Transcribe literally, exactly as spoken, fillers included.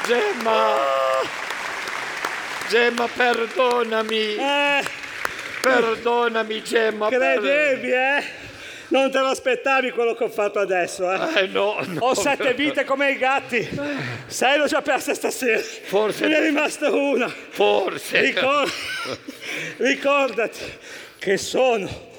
Gemma! Gemma, perdonami! Eh, Perdonami, Gemma! credevi, eh? Non te lo aspettavi quello che ho fatto adesso, eh? Eh, no, no. Ho sette vite come i gatti. Sei l'ho già persa stasera. Forse- Ne è rimasta una. Forse... Ricor- Ricordati che sono